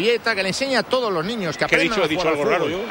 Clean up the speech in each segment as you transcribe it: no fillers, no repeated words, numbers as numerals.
historieta, que le enseña a todos los niños que aprendan. ¿He dicho algo raro yo?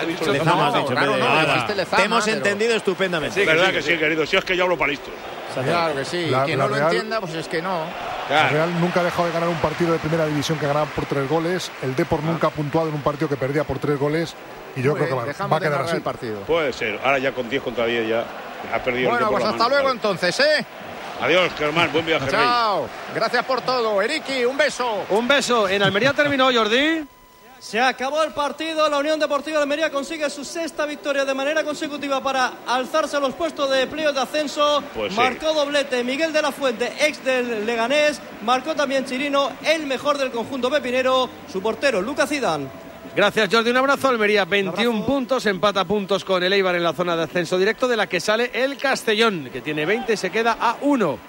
Te hemos entendido estupendamente. Sí, verdad que sí, querido. Si es que yo hablo para listos. Claro que sí. Quien no lo entienda, pues es que no. La Real nunca ha dejado de ganar un partido de primera división que ganaba por 3 goles. El Depor nunca ha puntuado en un partido que perdía por 3 goles. Y yo creo que va a quedar así. El partido. Puede ser. Ahora ya con 10 contra 10 ya ha perdido. Bueno, pues hasta luego entonces, ¿eh? Adiós, Germán. Buen viaje. Chao. Gracias por todo. Eriki, un beso. Un beso. En Almería terminó, Jordi. Se acabó el partido, la Unión Deportiva de Almería consigue su 6ª victoria de manera consecutiva para alzarse a los puestos de playoff de ascenso. Pues marcó doblete Miguel de la Fuente, ex del Leganés, marcó también Chirino, el mejor del conjunto pepinero, su portero Lucas Zidane. Gracias, Jordi, un abrazo. Almería 21 puntos, empata puntos con el Eibar en la zona de ascenso directo, de la que sale el Castellón, que tiene 20 y se queda a 1.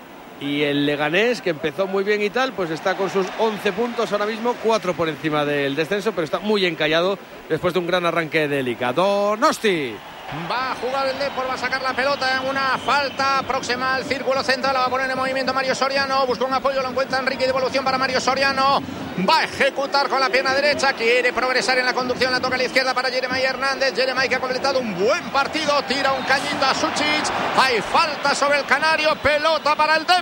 Y el Leganés, que empezó muy bien y tal, pues está con sus 11 puntos ahora mismo, 4 por encima del descenso, pero está muy encallado después de un gran arranque de Liga. Donosti. Va a jugar el Depor, va a sacar la pelota en una falta próxima al círculo central, la va a poner en movimiento Mario Soriano, busca un apoyo, lo encuentra Enrique, devolución para Mario Soriano, va a ejecutar con la pierna derecha, quiere progresar en la conducción, la toca a la izquierda para Jeremai Hernández, Jeremai que ha completado un buen partido, tira un cañito a Suchic, hay falta sobre el canario, pelota para el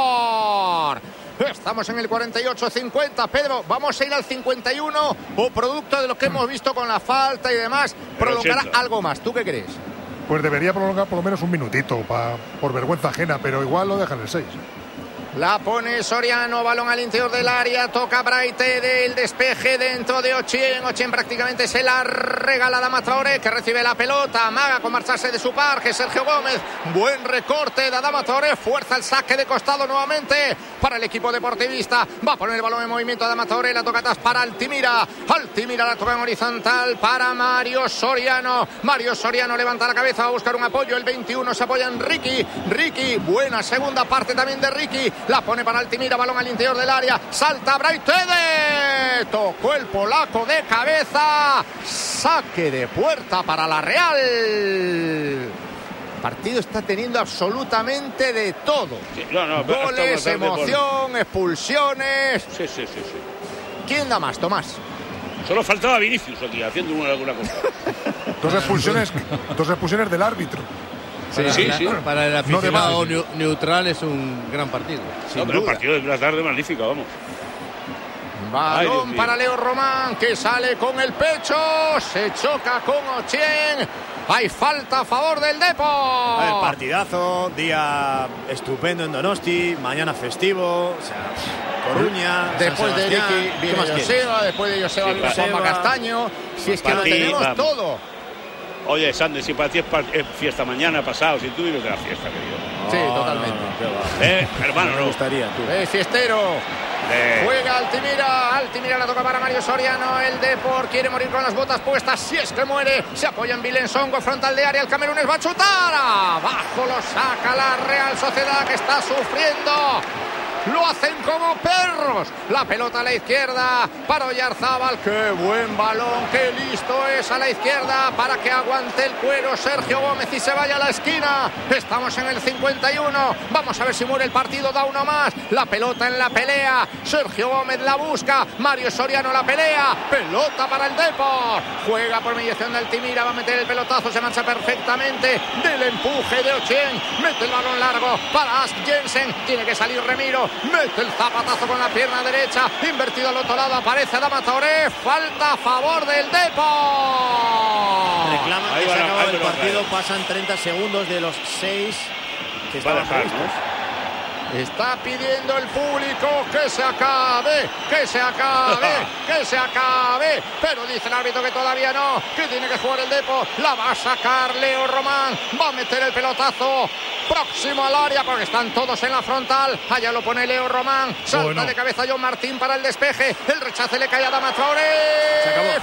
Depor. Estamos en el 48-50, Pedro, vamos a ir al 51 o producto de lo que hemos visto con la falta y demás, prolongará algo más, ¿tú qué crees? Pues debería prolongar por lo menos un minutito por vergüenza ajena, pero igual lo dejan el 6. La pone Soriano, balón al interior del área, toca Braite del despeje dentro de Ochien. Ochien prácticamente se la regala a Adama Traoré, que recibe la pelota, amaga con marcharse de su par, que Sergio Gómez. Buen recorte de Adama Traoré, fuerza el saque de costado nuevamente para el equipo deportivista. Va a poner el balón en movimiento Adama Traoré, la toca atrás para Altimira. Altimira la toca en horizontal para Mario Soriano. Mario Soriano levanta la cabeza, va a buscar un apoyo. El 21 se apoya en Ricky. Ricky, buena segunda parte también de Ricky. La pone para Altimira, balón al interior del área, salta Braithwaite, tocó el polaco de cabeza, saque de puerta para la Real. El partido está teniendo absolutamente de todo. Sí, goles, emoción, expulsiones. Sí. ¿Quién da más, Tomás? Solo faltaba Vinicius aquí haciendo alguna cosa. Dos expulsiones del árbitro. Sí. Para el aficionado neutral es un gran partido. Pero el partido de la tarde magnífico, vamos. Balón para Leo Román, que sale con el pecho, se choca con Ochien. Hay falta a favor del Depor. El partidazo, día estupendo en Donosti, mañana festivo, o sea, Coruña, después de Ricky viene Joseba, después de Joseba viene Juanma Castaño. Si es que lo tenemos todo. Oye, Sander, si para ti es fiesta mañana, pasado, si tú vives de la fiesta, querido. Sí, totalmente. Hermano, me gustaría, tú. Fiestero. Juega Altimira la toca para Mario Soriano. El Depor quiere morir con las botas puestas. Si es que muere, se apoya en Vilensongo, frontal de área. El camerunés va a chutar. Abajo lo saca la Real Sociedad, que está sufriendo. Lo hacen como perros. La pelota a la izquierda para Oyarzábal. Qué buen balón, qué listo es a la izquierda para que aguante el cuero Sergio Gómez y se vaya a la esquina. Estamos en el 51. Vamos a ver si muere el partido, da uno más. La pelota en la pelea. Sergio Gómez la busca. Mario Soriano la pelea. Pelota para el Depor. Juega por mediación de Altimira. Va a meter el pelotazo. Se mancha perfectamente del empuje de Ochien. Mete el balón largo para Ask Jensen. Tiene que salir Remiro. Mete el zapatazo con la pierna derecha, invertido al otro lado, aparece Adama Traoré, falta a favor del Depor. Reclama que se acaba el partido, pasan 30 segundos de los 6 que estaban previstos. Está pidiendo el público que se acabe, pero dice el árbitro que todavía no, que tiene que jugar el Depor, la va a sacar Leo Román, va a meter el pelotazo próximo al área porque están todos en la frontal, allá lo pone Leo Román, salta de cabeza John Martín para el despeje, el rechace le cae a Adama Traoré,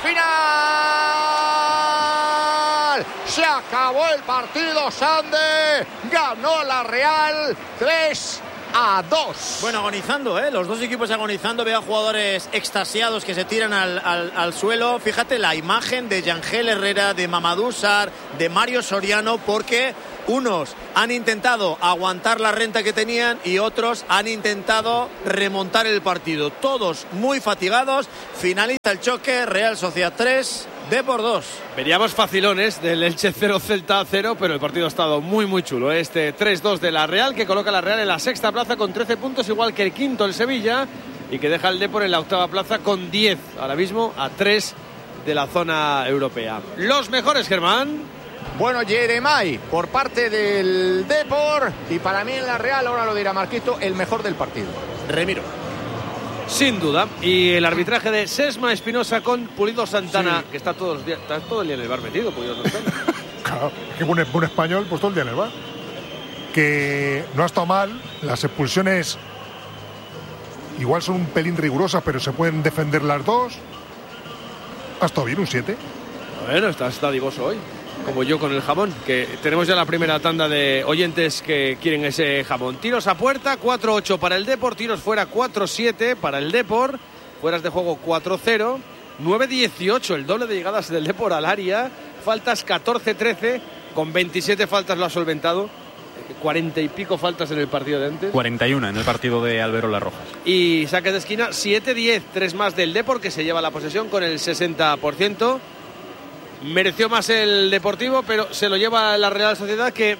final, se acabó el partido, Sande, ganó la Real 3-2. Bueno, agonizando, los dos equipos agonizando. Veo a jugadores extasiados que se tiran al suelo. Fíjate la imagen de Yangel Herrera, de Mamadou Sarr, de Mario Soriano, porque Unos han intentado aguantar la renta que tenían y otros han intentado remontar el partido. Todos muy fatigados. Finaliza el choque, Real Sociedad 3, Depor 2. Veníamos facilones del Elche 0, Celta 0, pero el partido ha estado muy muy chulo. Este 3-2 de la Real, que coloca a la Real en la sexta plaza con 13 puntos, igual que el quinto, el Sevilla, y que deja al Depor en la octava plaza con 10, ahora mismo a 3 de la zona europea. Los mejores, Germán. Bueno, Yeremay por parte del Depor, y para mí en la Real, ahora lo dirá Marquito, el mejor del partido. Remiro. Sin duda. Y el arbitraje de Sesma Espinosa con Pulido Santana, que está todo el día en el bar metido, Pulido Santana. Claro, qué buen español, pues todo el día en el bar. Que no ha estado mal, las expulsiones igual son un pelín rigurosas, pero se pueden defender las dos. Ha estado bien, un 7. Bueno, estás dadivoso hoy, como yo con el jamón, que tenemos ya la primera tanda de oyentes que quieren ese jamón. Tiros a puerta, 4-8 para el Depor, tiros fuera 4-7 para el Depor, fueras de juego 4-0, 9-18 el doble de llegadas del Depor al área, faltas 14-13, con 27 faltas lo ha solventado, 40 y pico faltas en el partido de antes. 41 en el partido de Alberola Rojas. Y saque de esquina 7-10, 3 más del Depor, que se lleva la posesión con el 60%. Mereció más el Deportivo, pero se lo lleva la Real Sociedad, que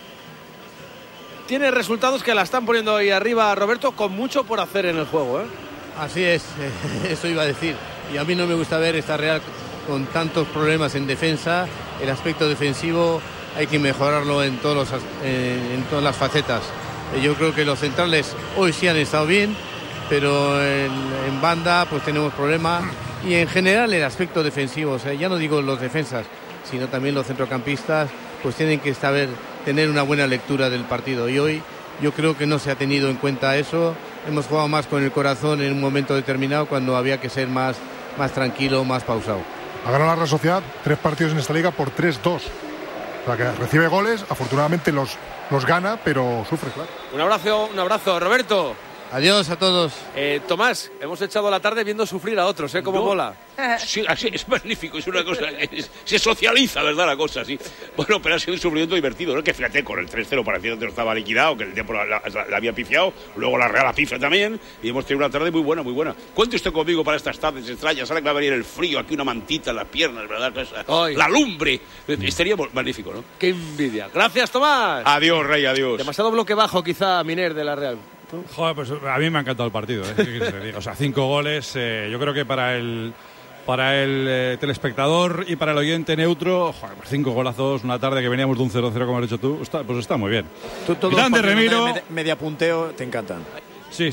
tiene resultados que la están poniendo ahí arriba, Roberto, con mucho por hacer en el juego, ¿eh? Así es, eso iba a decir. Y a mí no me gusta ver esta Real con tantos problemas en defensa. El aspecto defensivo hay que mejorarlo en todas las facetas. Yo creo que los centrales hoy sí han estado bien, pero en banda pues tenemos problemas. Y en general el aspecto defensivo, o sea, ya no digo los defensas, sino también los centrocampistas, pues tienen que tener una buena lectura del partido. Y hoy yo creo que no se ha tenido en cuenta eso. Hemos jugado más con el corazón en un momento determinado, cuando había que ser más tranquilo, más pausado. Ha ganado la Real Sociedad 3 partidos en esta liga por 3-2. O sea, que recibe goles, afortunadamente los gana, pero sufre, claro. Un abrazo, Roberto. Adiós a todos. Tomás, hemos echado la tarde viendo sufrir a otros, ¿eh? Cómo mola. Sí, así, es magnífico, es una cosa, se socializa, ¿verdad? La cosa, sí. Bueno, pero ha sido un sufrimiento divertido, ¿no? Que fíjate, con el 3-0 parecía que estaba liquidado, que el tiempo la había pifiado, luego la Real la pifia también, y hemos tenido una tarde muy buena, muy buena. Cuente usted conmigo para estas tardes extrañas, ahora que va a venir el frío, aquí una mantita en las piernas, ¿verdad? La lumbre, estaría magnífico, ¿no? ¡Qué envidia! Gracias, Tomás. Adiós, Rey, adiós. Demasiado bloque bajo, quizá, Miner, de la Real. Joder, pues a mí me ha encantado el partido, ¿eh? ¿Qué quieres que te diga? O sea, 5 goles, yo creo que para el telespectador y para el oyente neutro, joder, 5 golazos, una tarde que veníamos de un 0-0, como has dicho tú, pues está muy bien. Grande Remiro. Media punteo, te encantan. Sí,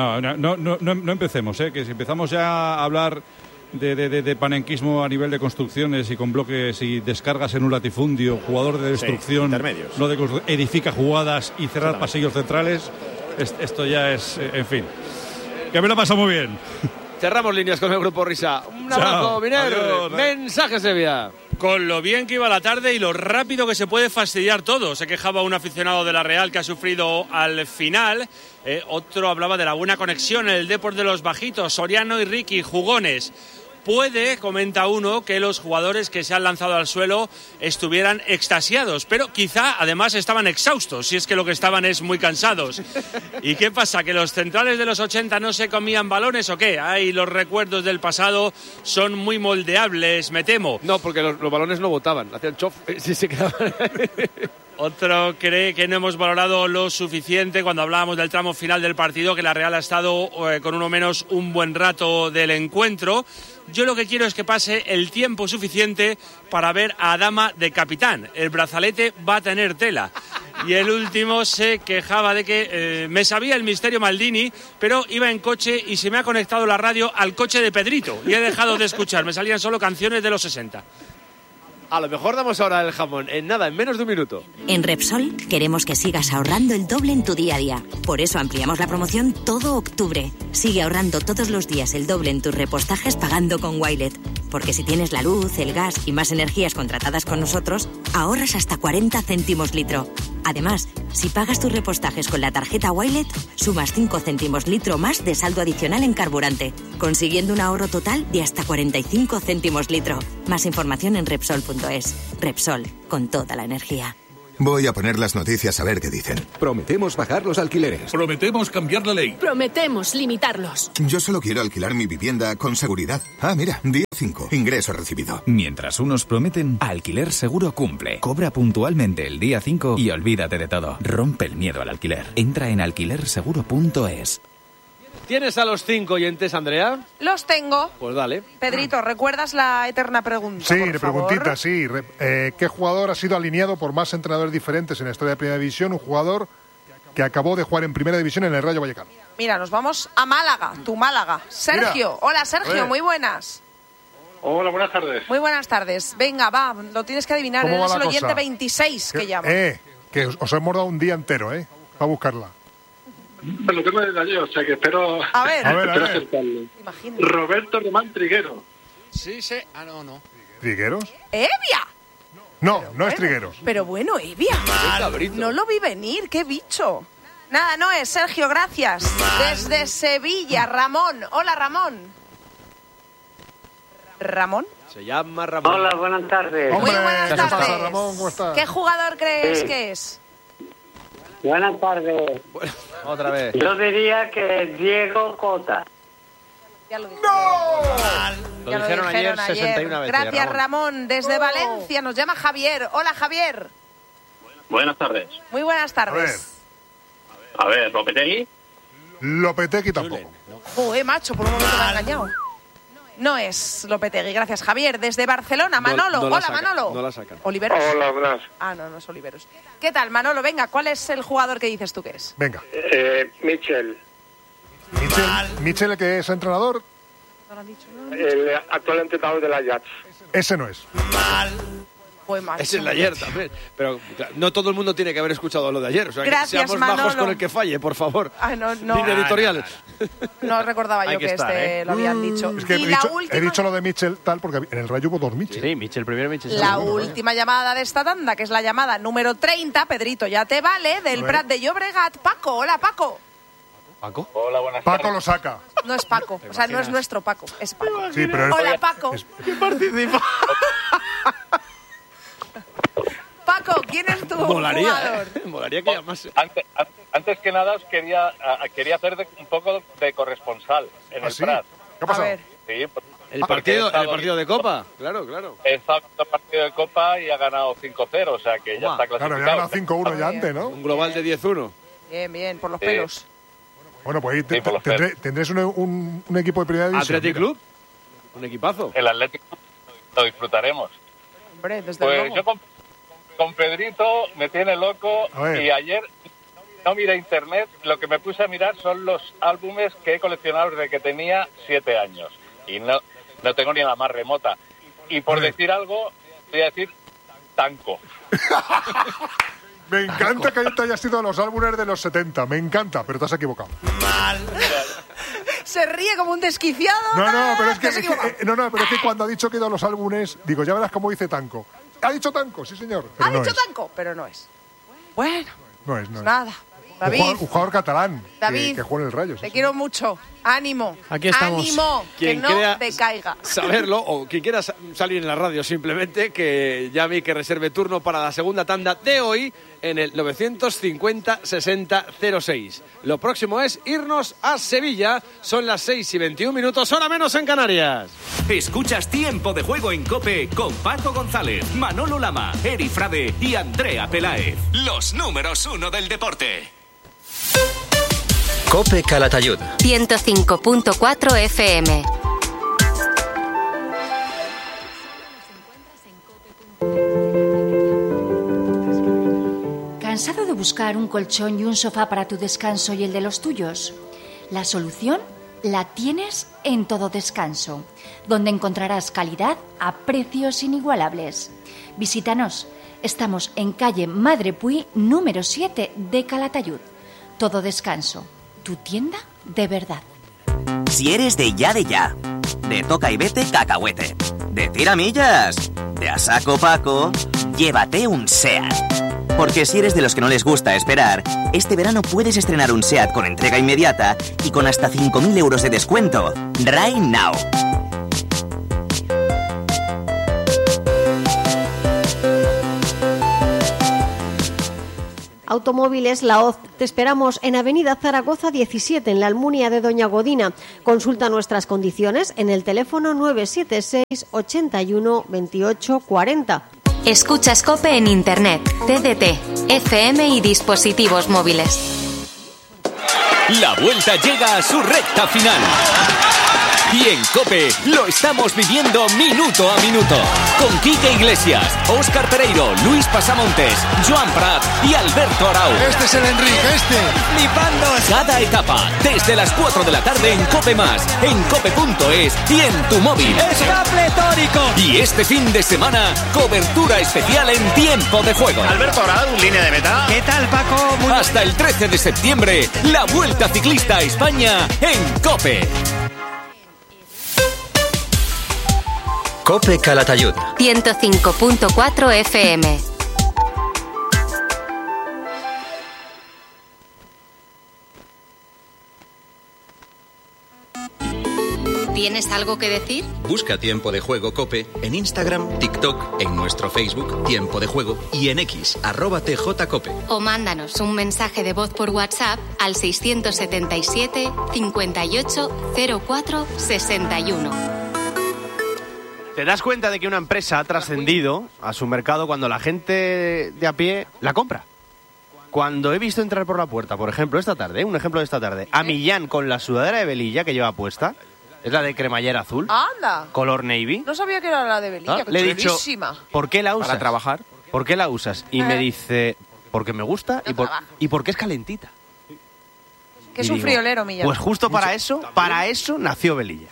no empecemos, que si empezamos ya a hablar de panenquismo a nivel de construcciones y con bloques y descargas en un latifundio, jugador de destrucción, no de edifica jugadas y cerrar pasillos centrales, esto ya es, en fin, que me lo pasa muy bien. Cerramos líneas con el Grupo Risa. Un abrazo, Miner. Mensaje, Sevilla. Con lo bien que iba la tarde y lo rápido que se puede fastidiar todo. Se quejaba un aficionado de la Real que ha sufrido al final. Otro hablaba de la buena conexión en el Depor de los bajitos, Soriano y Ricky, jugones. Puede, comenta uno, que los jugadores que se han lanzado al suelo estuvieran extasiados, pero quizá además estaban exhaustos, si es que lo que estaban es muy cansados. ¿Y qué pasa? ¿Que los centrales de los 80 no se comían balones o qué? Ay, los recuerdos del pasado son muy moldeables, me temo. No, porque los balones no botaban, hacían chof, si se quedaban. Otro cree que no hemos valorado lo suficiente cuando hablábamos del tramo final del partido, que la Real ha estado con uno menos un buen rato del encuentro. Yo lo que quiero es que pase el tiempo suficiente para ver a Adama de capitán. El brazalete va a tener tela. Y el último se quejaba de que me sabía el misterio Maldini, pero iba en coche y se me ha conectado la radio al coche de Pedrito y he dejado de escuchar. Me salían solo canciones de los 60. A lo mejor damos ahora el jamón. En nada, en menos de un minuto. En Repsol queremos que sigas ahorrando el doble en tu día a día. Por eso ampliamos la promoción todo octubre. Sigue ahorrando todos los días el doble en tus repostajes pagando con Wilet. Porque si tienes la luz, el gas y más energías contratadas con nosotros, ahorras hasta 40 céntimos litro. Además, si pagas tus repostajes con la tarjeta Wilet, sumas 5 céntimos litro más de saldo adicional en carburante, consiguiendo un ahorro total de hasta 45 céntimos litro. Más información en Repsol.es. Repsol, con toda la energía. Voy a poner las noticias a ver qué dicen. Prometemos bajar los alquileres. Prometemos cambiar la ley. Prometemos limitarlos. Yo solo quiero alquilar mi vivienda con seguridad. Ah, mira, día 5, ingreso recibido. Mientras unos prometen, Alquiler Seguro cumple. Cobra puntualmente el día 5 y olvídate de todo. Rompe el miedo al alquiler. Entra en alquilerseguro.es. ¿Tienes a los 5 oyentes, Andrea? Los tengo. Pues dale. Pedrito, ¿recuerdas la eterna pregunta? Sí, de preguntita, sí. ¿Qué jugador ha sido alineado por más entrenadores diferentes en la historia de Primera División? Un jugador que acabó de jugar en Primera División en el Rayo Vallecano. Mira, nos vamos a Málaga, tu Málaga. Sergio. Mira. Hola, Sergio, muy buenas. Hola, buenas tardes. Muy buenas tardes. Venga, va, lo tienes que adivinar. ¿Cómo va Eres la el oyente cosa? 26 que llama. Que os hemos dado un día entero, para buscarla. Lo tengo desde ayer, o sea que espero, A ver. espero acertarlo. Imagino. Roberto Román Triguero. Sí, sí. Ah, no. ¿Trigueros? ¡Evia! No es Trigueros. Pero bueno, Evia. No lo vi venir, qué bicho. Nada, no es, Sergio, gracias. Desde Sevilla, Ramón. Hola, Ramón. ¿Ramón? Se llama Ramón. Hola, buenas tardes. Muy buenas ¿qué tardes. pasa, Ramón? ¿Cómo estás? ¿Qué jugador crees que es? Buenas tardes. Otra vez. Yo diría que Diego Cota. Ya lo dije. Lo Ya dijeron ayer 61 veces. Gracias, Ramón. Desde Valencia nos llama Javier. Hola, Javier. Buenas tardes. Muy buenas tardes. A ver, Lopetegui. Lopetegui tampoco. Joder, macho, por un momento me ha engañado. No es Lopetegui, gracias, Javier. Desde Barcelona, Manolo. No la Hola, sacan, Manolo. No la sacan. ¿Oliveros? Hola, buenas. Ah, no es Oliveros. ¿Qué tal, Manolo? Venga, ¿cuál es el jugador que dices tú que es? Venga. Michel. Michel, que es entrenador, ¿No lo han dicho? El actual entrenador de la Ajax. ese no es. Pues macho. Es el de ayer también. Pero claro, no todo el mundo tiene que haber escuchado lo de ayer. O sea, Gracias, que seamos Manolo. bajos con el que falle, por favor. Ay, no. Línea editorial. No recordaba yo que estar, lo habían dicho. Es que Y he dicho lo de Michel tal porque en el Rayo hubo 2 Michel. Sí, Michel primero, Michel La segundo. última llamada de esta tanda, que es la llamada número 30, Pedrito, ya te vale, del Prat de Llobregat. Paco, hola, Paco. ¿Paco? Hola, buenas Paco tardes. lo saca. No es Paco, o sea, no es nuestro Paco, es Paco. Sí, pero Hola, Paco. Paco, ¿quién es tu jugador? Molaría que llamase. Antes que nada, os quería hacer un poco de corresponsal en el ¿Sí? Prat. ¿Qué ha pasado? A ver. Sí, El partido de Copa. Claro. Está el partido de Copa y ha ganado 5-0, o sea que ya está clasificado. Claro, había ganado 5-1 ya antes, ¿no? Un global de 10-1. Bien, por los pelos. Bueno, pues ahí Sí, por los tendréis un equipo de Primera División. Athletic Club. Un equipazo. El Atlético lo disfrutaremos. Hombre, desde Pues luego. yo con Pedrito me tiene loco A ver. y ayer no miré internet, lo que me puse a mirar son los álbumes que he coleccionado desde que tenía 7 años y no tengo ni la más remota. Y por decir algo, voy a decir Tanco. Me encanta que te hayas ido a los álbumes de los 70, me encanta, pero te has equivocado. Se ríe como un desquiciado. Pero es te has equivocado. pero es que cuando ha dicho que he ido a los álbumes, digo, ya verás cómo dice Tanco. Ha dicho Tanco, sí señor. Pero Ha no dicho es. Tanco, pero no es. Bueno, No es. nada. David, Un jugador catalán David, que juega en el Rayo. te quiero mucho. Ánimo. Aquí estamos. Ánimo, que Quien no crea decaiga. Saberlo, o quien quiera salir en la radio simplemente, que llame y que reserve turno para la segunda tanda de hoy en el 950-60-06. Lo próximo es irnos a Sevilla. Son las 6:21, hora menos en Canarias. Escuchas Tiempo de Juego en COPE con Paco González, Manolo Lama, Eri Frade y Andrea Peláez. Los números 1 del deporte. COPE Calatayud 105.4 FM. ¿Cansado de buscar un colchón y un sofá para tu descanso y el de los tuyos? La solución la tienes en Todo Descanso, donde encontrarás calidad a precios inigualables. Visítanos. Estamos en calle Madre Puy, número 7 de Calatayud. Todo Descanso, tu tienda de verdad. Si eres de ya, de toca y vete cacahuete, de tiramillas, de a saco Paco, llévate un SEAT. Porque si eres de los que no les gusta esperar, este verano puedes estrenar un SEAT con entrega inmediata y con hasta 5.000 euros de descuento. Right now. Automóviles La Hoz. Te esperamos en Avenida Zaragoza 17, en la Almunia de Doña Godina. Consulta nuestras condiciones en el teléfono 976 81 28 40. Escuchas COPE en Internet, TDT, FM y dispositivos móviles. La vuelta llega a su recta final. Y en COPE lo estamos viviendo minuto a minuto. Con Quique Iglesias, Óscar Pereiro, Luis Pasamontes, Joan Prat y Alberto Arau. Este es el Enrique, Flipando cada etapa, desde las 4 de la tarde en COPE+, en cope.es y en tu móvil. ¡Está pletórico! Y este fin de semana, cobertura especial en tiempo de juego. Alberto Arau, línea de meta. ¿Qué tal, Paco? Hasta el 13 de septiembre, la Vuelta Ciclista a España en COPE. COPE Calatayud 105.4 FM. ¿Tienes algo que decir? Busca Tiempo de Juego COPE en Instagram, TikTok, en nuestro Facebook Tiempo de Juego y en X @TJCOPE. O mándanos un mensaje de voz por WhatsApp al 677 58 04 61. ¿Te das cuenta de que una empresa ha trascendido a su mercado cuando la gente de a pie la compra? Cuando he visto entrar por la puerta, por ejemplo, esta tarde, un ejemplo de esta tarde, a Millán con la sudadera de Velilla que lleva puesta, es la de cremallera azul, ¡Anda! color navy. No sabía que era la de Velilla, Le he dicho, chulísima. ¿por qué la usas? Para trabajar. ¿Por qué la usas? Y me dice, porque me gusta y porque es calentita. Que es Y un digo, friolero, Millán. Pues justo para eso nació Velilla.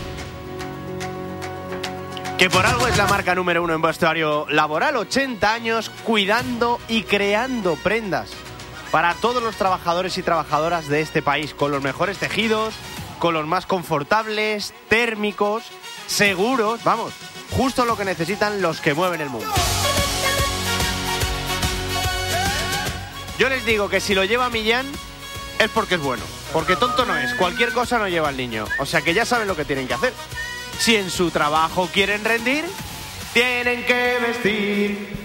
Que por algo es la marca número 1 en vestuario laboral, 80 años cuidando y creando prendas para todos los trabajadores y trabajadoras de este país, con los mejores tejidos, con los más confortables, térmicos, seguros, vamos, justo lo que necesitan los que mueven el mundo. Yo les digo que si lo lleva Millán es porque es bueno, porque tonto no es, cualquier cosa no lleva al niño, o sea que ya saben lo que tienen que hacer. Si en su trabajo quieren rendir, tienen que vestir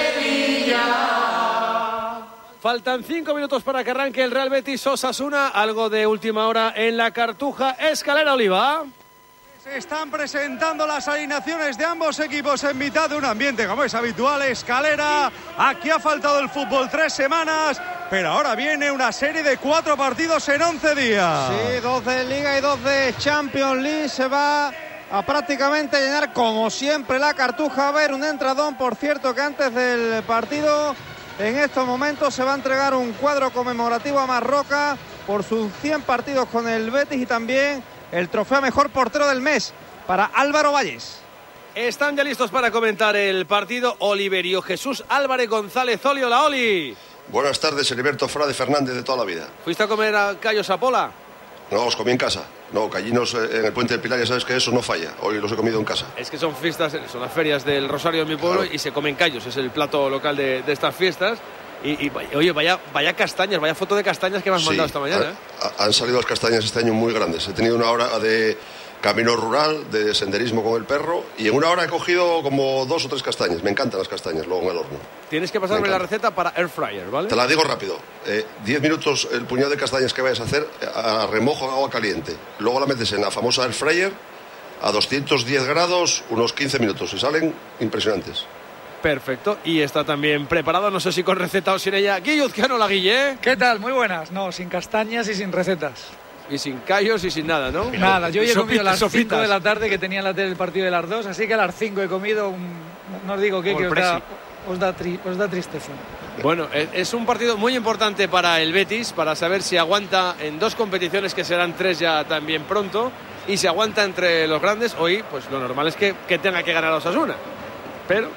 Velilla. Faltan 5 minutos para que arranque el Real Betis Osasuna. Algo de última hora en la Cartuja. Escalera Oliva. Se están presentando las alineaciones de ambos equipos en mitad de un ambiente como es habitual. Escalera, aquí ha faltado el fútbol 3 semanas, pero ahora viene una serie de 4 partidos en 11 días. Sí, 2 de Liga y 2 de Champions League. Se va a prácticamente llenar como siempre la Cartuja. A ver, un entradón, por cierto, que antes del partido, en estos momentos se va a entregar un cuadro conmemorativo a Marroca por sus 100 partidos con el Betis y también el trofeo a mejor portero del mes para Álvaro Valles. Están ya listos para comentar el partido Oliverio Jesús Álvarez González. Oli, hola, Oli. Buenas tardes, Heriberto Frade Fernández de toda la vida. ¿Fuiste a comer a Callos a Pola? No, los comí en casa. No, callinos en el Puente del Pilar, ya sabes que eso no falla. Hoy los he comido en casa. Es que son fiestas, son las ferias del Rosario de mi pueblo, claro. Y se comen callos, es el plato local de estas fiestas. Y oye, vaya castañas, vaya foto de castañas que me has mandado esta mañana. Han salido las castañas este año muy grandes. He tenido una hora de camino rural, de senderismo con el perro, y en una hora he cogido como 2 o 3 castañas. Me encantan las castañas luego en el horno. Tienes que pasarme la receta para air fryer, ¿vale? Te la digo rápido. 10 minutos el puñado de castañas que vayas a hacer a remojo en agua caliente. Luego la metes en la famosa air fryer a 210 grados unos 15 minutos y salen impresionantes. Perfecto, y está también preparado, no sé si con receta o sin ella, Guilluzcano la Guille. ¿Qué tal? Muy buenas. No, sin castañas y sin recetas. Y sin callos y sin nada, ¿no? Nada, yo he comido a las 5 de la tarde, que tenía en la tele el partido de las 2, así que a las 5 he comido, no os digo qué, que os da tristeza. Bueno, es un partido muy importante para el Betis, para saber si aguanta en 2 competiciones, que serán 3 ya también pronto, y si aguanta entre los grandes. Hoy, pues lo normal es que tenga que ganar a Osasuna, pero...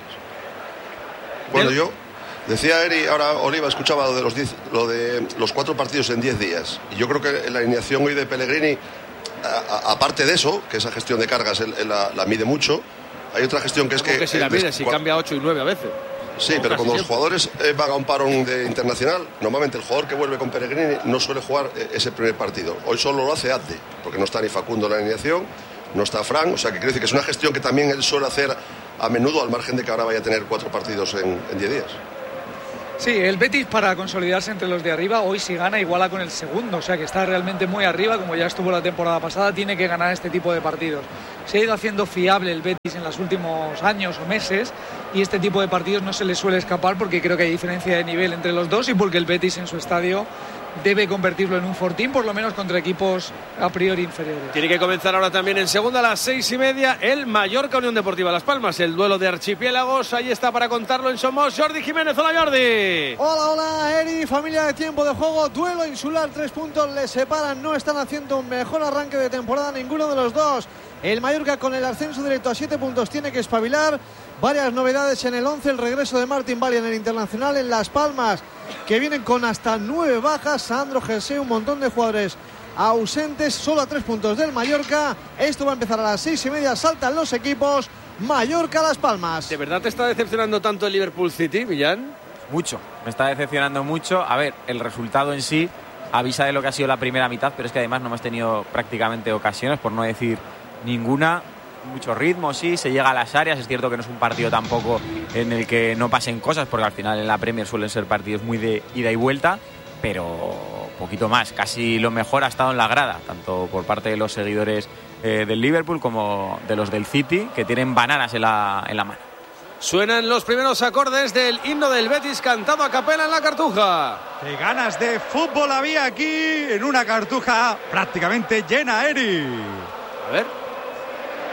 Bueno, yo decía Eri, ahora Oliva escuchaba lo de los 4 partidos en 10 días. Y yo creo que la alineación hoy de Pellegrini, aparte de eso, que esa gestión de cargas la mide mucho, hay otra gestión que es que... si la mide, si cambia 8 y 9 a veces. Sí, pero cuando los jugadores van a un parón de internacional, normalmente el jugador que vuelve con Pellegrini no suele jugar ese primer partido. Hoy solo lo hace Adde, porque no está ni Facundo en la alineación, no está Fran, o sea que quiere decir que es una gestión que también él suele hacer a menudo, al margen de que ahora vaya a tener 4 partidos en 10 días. Sí, el Betis para consolidarse entre los de arriba, hoy si gana iguala con el segundo, o sea que está realmente muy arriba, como ya estuvo la temporada pasada, tiene que ganar este tipo de partidos. Se ha ido haciendo fiable el Betis en los últimos años o meses y este tipo de partidos no se le suele escapar porque creo que hay diferencia de nivel entre los dos y porque el Betis en su estadio debe convertirlo en un fortín, por lo menos contra equipos a priori inferiores. Tiene que comenzar ahora también en segunda a las 6:30 el Mallorca Unión Deportiva Las Palmas, el duelo de archipiélagos. Ahí está para contarlo en Somos Jordi Jiménez. Hola Jordi. Hola Eri, familia de Tiempo de Juego, duelo insular, 3 puntos les separan, no están haciendo un mejor arranque de temporada ninguno de los dos. El Mallorca con el ascenso directo a 7 puntos tiene que espabilar. Varias novedades en el 11, el regreso de Martín Valle en el Internacional en Las Palmas, que vienen con hasta 9 bajas, Sandro Jersey, un montón de jugadores ausentes, solo a 3 puntos del Mallorca. Esto va a empezar a las 6:30, saltan los equipos, Mallorca-Las Palmas. ¿De verdad te está decepcionando tanto el Liverpool City, Millán? Mucho, me está decepcionando mucho. A ver, el resultado en sí avisa de lo que ha sido la primera mitad, pero es que además no hemos tenido prácticamente ocasiones, por no decir ninguna. Mucho ritmo, sí, se llega a las áreas. Es cierto que no es un partido tampoco en el que no pasen cosas, porque al final en la Premier suelen ser partidos muy de ida y vuelta, pero poquito más. Casi lo mejor ha estado en la grada, tanto por parte de los seguidores del Liverpool como de los del City, que tienen bananas en la mano. Suenan los primeros acordes del himno del Betis cantado a capela en la Cartuja. Qué ganas de fútbol había aquí en una Cartuja prácticamente llena, Eri. A ver.